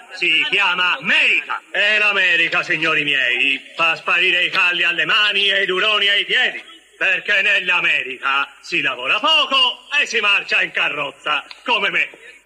Si chiama America. E l'America, signori miei, fa sparire i calli alle mani e i duroni ai piedi. Perché nell'America si lavora poco e si marcia in carrozza, come me.